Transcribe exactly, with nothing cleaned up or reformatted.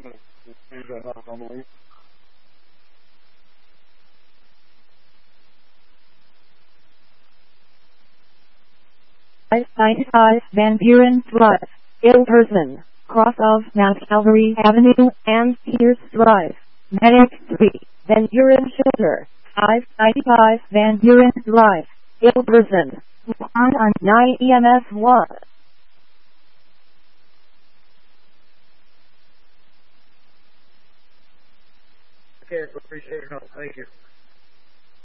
Is that not on the way? five ninety-five Van Buren Drive, Ilverston, cross of Mount Calvary Avenue and Pierce Drive, Medic three, Van Buren Shelter, five ninety-five Van Buren Drive, Ilverston, on on nine E M S one. Okay, appreciate your help. Thank you.